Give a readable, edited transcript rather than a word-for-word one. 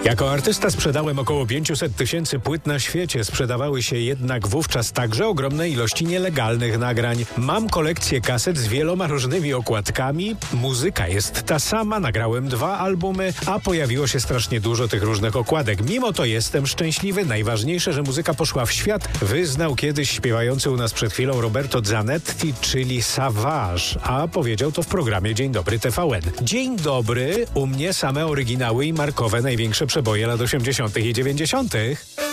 Jako artysta sprzedałem około 500 000 płyt na świecie. Sprzedawały się jednak wówczas także ogromne ilości nielegalnych nagrań. Mam kolekcję kaset z wieloma różnymi okładkami. Muzyka jest ta sama, nagrałem 2 albumy, a pojawiło się strasznie dużo tych różnych okładek. Mimo to jestem szczęśliwy. Najważniejsze, że muzyka poszła w świat, wyznał kiedyś śpiewający u nas przed chwilą Roberto Zanetti, czyli Savage, a powiedział to w programie Dzień Dobry TVN. Dzień dobry, u mnie same oryginały i markowe największe przeboje lat 80. i 90.